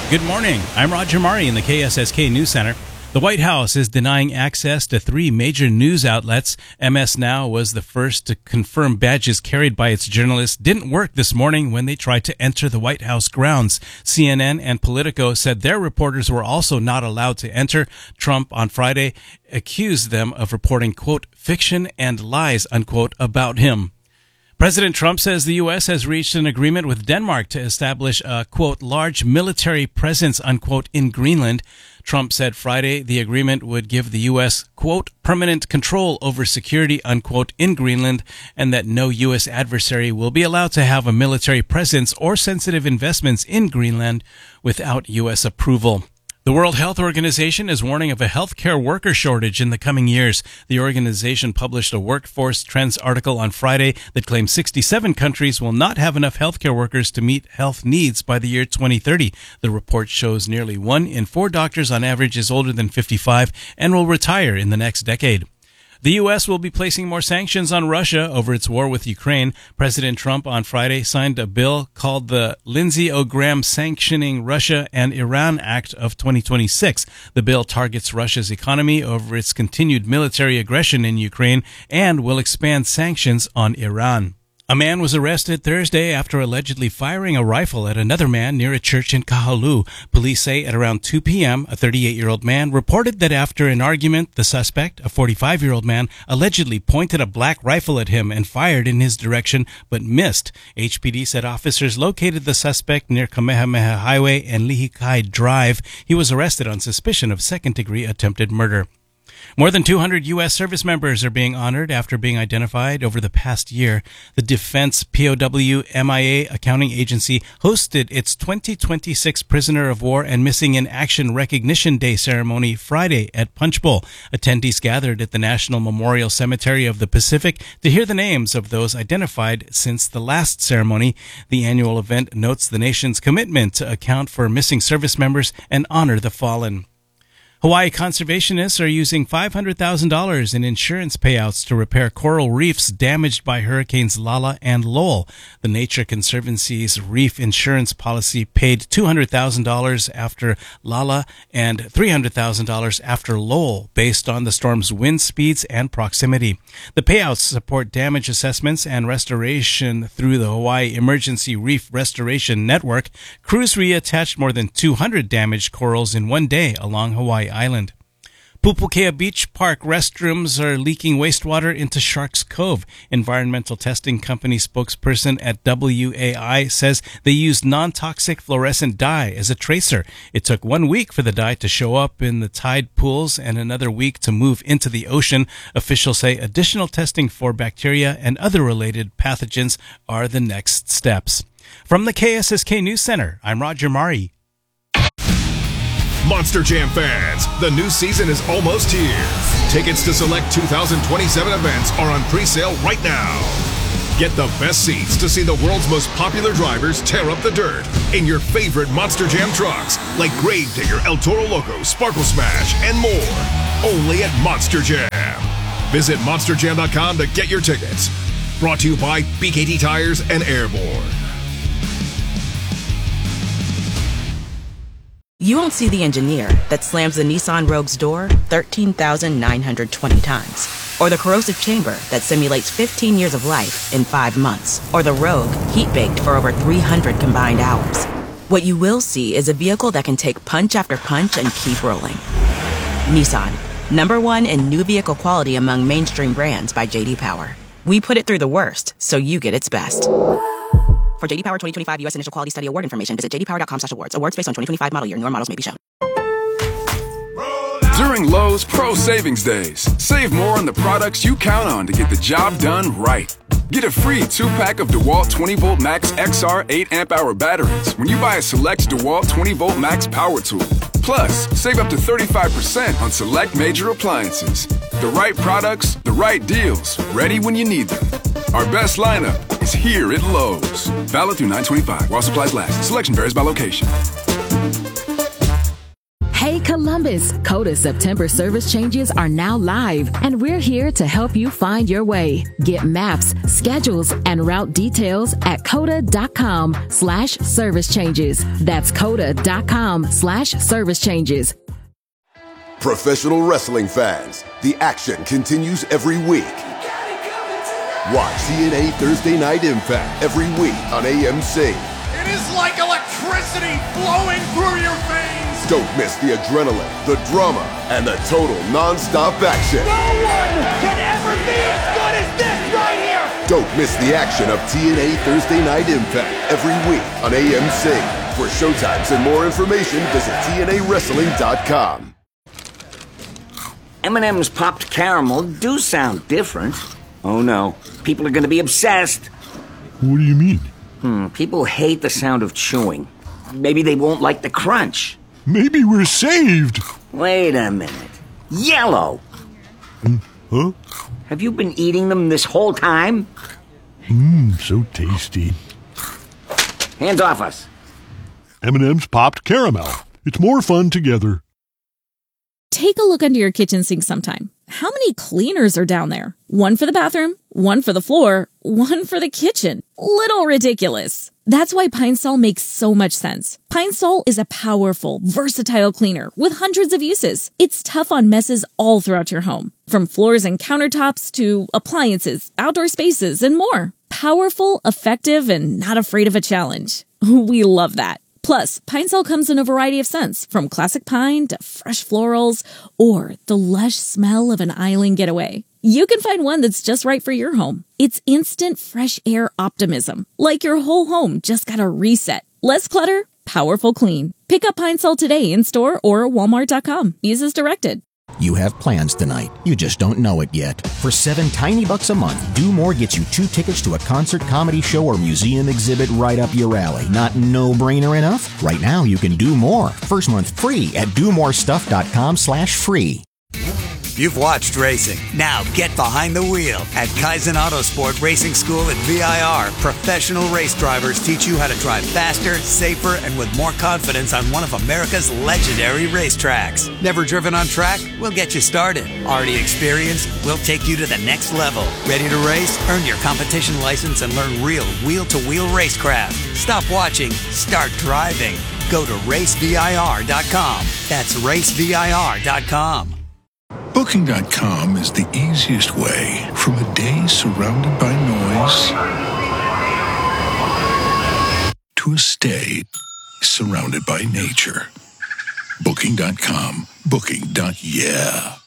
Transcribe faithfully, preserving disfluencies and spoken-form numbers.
Good morning. I'm Roger Murray in the K S S K News Center. The White House is denying access to three major news outlets. M S Now was the first to confirm badges carried by its journalists didn't work this morning when they tried to enter the White House grounds. C N N and Politico said their reporters were also not allowed to enter. Trump on Friday accused them of reporting, quote, fiction and lies, unquote, about him. President Trump says the U S has reached an agreement with Denmark to establish a, quote, large military presence, unquote, in Greenland. Trump said Friday the agreement would give the U S, quote, permanent control over security, unquote, in Greenland, and that no U S adversary will be allowed to have a military presence or sensitive investments in Greenland without U S approval. The World Health Organization is warning of a healthcare worker shortage in the coming years. The organization published a workforce trends article on Friday that claims sixty-seven countries will not have enough healthcare workers to meet health needs by the year twenty thirty. The report shows nearly one in four doctors on average is older than fifty-five and will retire in the next decade. The U S will be placing more sanctions on Russia over its war with Ukraine. President Trump on Friday signed a bill called the Lindsey O. Graham Sanctioning Russia and Iran Act of twenty twenty-six. The bill targets Russia's economy over its continued military aggression in Ukraine and will expand sanctions on Iran. A man was arrested Thursday after allegedly firing a rifle at another man near a church in Kahalu. Police say at around two p.m., a thirty-eight-year-old man reported that after an argument, the suspect, a forty-five-year-old man, allegedly pointed a black rifle at him and fired in his direction, but missed. H P D said officers located the suspect near Kamehameha Highway and Lihikai Drive. He was arrested on suspicion of second-degree attempted murder. More than two hundred U S service members are being honored after being identified over the past year. The Defense P O W M I A Accounting Agency hosted its twenty twenty-six Prisoner of War and Missing in Action Recognition Day ceremony Friday at Punch Bowl. Attendees gathered at the National Memorial Cemetery of the Pacific to hear the names of those identified since the last ceremony. The annual event notes the nation's commitment to account for missing service members and honor the fallen. Hawaii conservationists are using five hundred thousand dollars in insurance payouts to repair coral reefs damaged by hurricanes Lala and Lowell. The Nature Conservancy's reef insurance policy paid two hundred thousand dollars after Lala and three hundred thousand dollars after Lowell, based on the storm's wind speeds and proximity. The payouts support damage assessments and restoration through the Hawaii Emergency Reef Restoration Network. Crews reattached more than two hundred damaged corals in one day along Hawaii Island. Pupukea Beach Park restrooms are leaking wastewater into Sharks Cove. Environmental testing company spokesperson at W A I says they used non-toxic fluorescent dye as a tracer. It took one week for the dye to show up in the tide pools and another week to move into the ocean. Officials say additional testing for bacteria and other related pathogens are the next steps. From the K S S K News Center, I'm Roger Murray. Monster Jam fans, the new season is almost here. Tickets to select two thousand twenty-seven events are on pre-sale right now. Get the best seats to see the world's most popular drivers tear up the dirt in your favorite Monster Jam trucks, like Gravedigger, El Toro Loco, Sparkle Smash, and more. Only at Monster Jam. Visit monster jam dot com to get your tickets. Brought to you by B K T Tires and Airborne. You won't see the engineer that slams the Nissan Rogue's door thirteen thousand nine hundred twenty times. Or the corrosive chamber that simulates fifteen years of life in five months. Or the Rogue heat-baked for over three hundred combined hours. What you will see is a vehicle that can take punch after punch and keep rolling. Nissan, number one in new vehicle quality among mainstream brands by J D Power. We put it through the worst, so you get its best. For J D Power twenty twenty-five U S Initial Quality Study Award information, visit j d power dot com slash awards. Awards based on twenty twenty-five model year. Newer models may be shown. During Lowe's Pro Savings Days, save more on the products you count on to get the job done right. Get a free two-pack of DeWalt twenty volt Max X R eight amp hour batteries when you buy a select DeWalt twenty volt Max power tool. Plus, save up to thirty-five percent on select major appliances. The right products, the right deals, ready when you need them. Our best lineup is here at Lowe's. Valid through nine twenty-five while supplies last. Selection varies by location. Hey Columbus, COTA September service changes are now live, and we're here to help you find your way. Get maps, schedules, and route details at COTA.com slash service changes. That's COTA.com slash service changes. Professional wrestling fans, the action continues every week. Watch T N A Thursday Night Impact every week on A M C. It is like electricity flowing through your veins. Don't miss the adrenaline, the drama, and the total non-stop action. No one can ever be as good as this right here. Don't miss the action of T N A Thursday Night Impact every week on A M C. For showtimes and more information, visit T N A wrestling dot com. M and M's popped caramel do sound different. Oh no, people are going to be obsessed. What do you mean? Hmm, people hate the sound of chewing. Maybe they won't like the crunch. Maybe we're saved. Wait a minute. Yellow! Mm, huh? Have you been eating them this whole time? Mmm, so tasty. Hands off us. M and M's popped caramel. It's more fun together. Take a look under your kitchen sink sometime. How many cleaners are down there? One for the bathroom, one for the floor, one for the kitchen. Little ridiculous. That's why Pine Sol makes so much sense. Pine Sol is a powerful, versatile cleaner with hundreds of uses. It's tough on messes all throughout your home, from floors and countertops to appliances, outdoor spaces, and more. Powerful, effective, and not afraid of a challenge. We love that. Plus, Pine Sol comes in a variety of scents, from classic pine to fresh florals, or the lush smell of an island getaway. You can find one that's just right for your home. It's instant fresh air optimism, like your whole home just got a reset. Less clutter, powerful clean. Pick up Pine Sol today in store or walmart dot com. Use as directed. You have plans tonight. You just don't know it yet. For seven tiny bucks a month, Do More gets you two tickets to a concert, comedy show, or museum exhibit right up your alley. Not no-brainer enough? Right now, you can do more. First month free at do more stuff dot com slash free. You've watched racing. Now get behind the wheel. At Kaizen Autosport Racing School at V I R, professional race drivers teach you how to drive faster, safer, and with more confidence on one of America's legendary racetracks. Never driven on track? We'll get you started. Already experienced? We'll take you to the next level. Ready to race? Earn your competition license and learn real wheel-to-wheel racecraft. Stop watching. Start driving. Go to race V I R dot com. That's race V I R dot com. Booking dot com is the easiest way from a day surrounded by noise to a stay surrounded by nature. Booking dot com. Booking. Yeah.